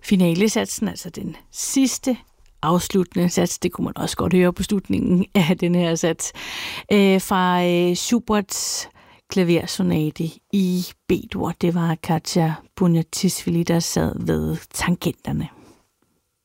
finalesatsen, altså den sidste afsluttende sats, det kunne man også godt høre på slutningen af den her sats, fra Schuberts klaversonate i B-dur. Det var Katja Bunyatisvili, der sad ved tangenterne.